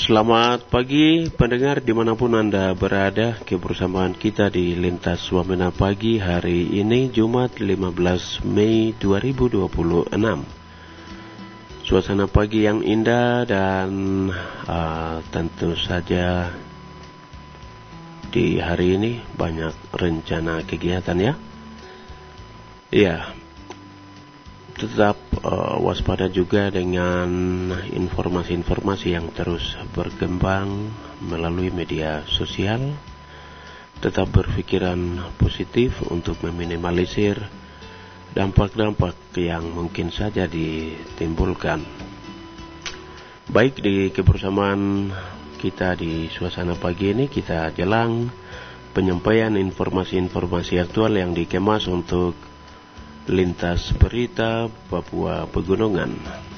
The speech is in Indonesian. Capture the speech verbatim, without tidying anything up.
Selamat pagi pendengar dimanapun Anda berada. Kebersamaan kita di Lintas Wamena Pagi hari ini Jumat lima belas Mei dua ribu dua puluh enam. Suasana pagi yang indah dan uh, tentu saja di hari ini banyak rencana kegiatan ya. Iya, tetap uh, waspada juga dengan informasi-informasi yang terus berkembang melalui media sosial. Tetap berpikiran positif untuk meminimalisir dampak-dampak yang mungkin saja ditimbulkan. Baik, di kebersamaan kita di suasana pagi ini kita jelang penyampaian informasi-informasi aktual yang dikemas untuk Lintas Berita Papua Pegunungan.